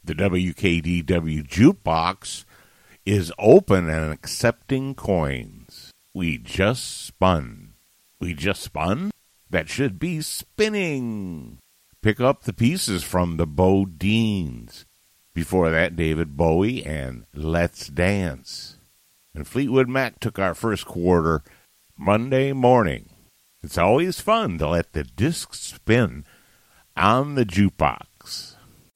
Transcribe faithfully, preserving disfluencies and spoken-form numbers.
The W K D W Jukebox is open and accepting coins. We just spun. We just spun? That should be spinning. Pick up the pieces from the Bodines. Before that, David Bowie and Let's Dance. And Fleetwood Mac took our first quarter Monday morning. It's always fun to let the disc spin on the jukebox.